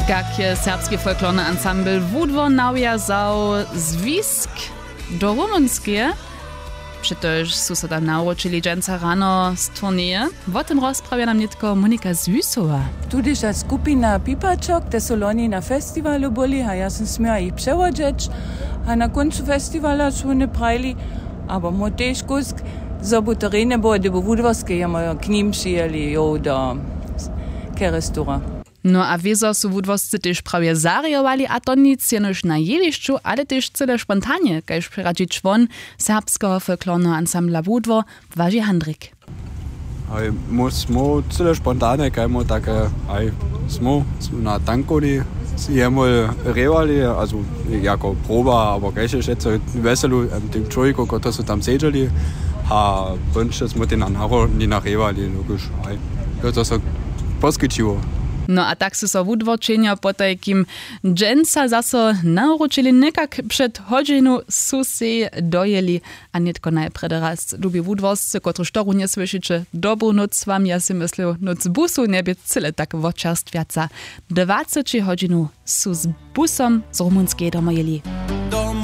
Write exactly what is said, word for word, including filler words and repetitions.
Jak je serbski folklorny ensemble Wódwo nawiązał zwisk do rumunskie. Przecież su se tam nauczyli dżęca rano z turnieje. O tym rozprawia nam nitko Monika Zwisowa. Tudyża skupina Pipaczok, te soloni na festiwalu byli, a ja sam smiała ich przewodzić. A na końcu festiwala su nie prajli, aber mo też kusk, zobu tereny było, gdyby wódwowskie, ja mo k nim przyjeli jo do kerestura. No a wiezo su wódwoscy też prawie zariowali, a to nic jenoż na jeliszczu, ale też cyle spontanie, kajż przyradzi człon serbskiego folklornego ensembla Wódwo, Waży Handrik. Aj, smo cyle spontane, kajmo takie, aj, smo na tankoli, jemo rewali, also jako proba, aber kajże šeco veselu tym człowieku, który su tam siedzieli, a bądź smo ty na naro nie narewali, logisch, aj, to se poskyčiło. No a tak su so wudwočenja po tajkim dżęca zaso nauczyli nekak przed hodzinu su se dojeli, a nitko najprede raz lubi wudwoscy, kotru štoru nie słyszycie dobru noc wam, ja si myślę, noc busu nie by cyle tak woczerstwiaca. dwadzieścia hodzinu su z busom z rumunskiej domojeli.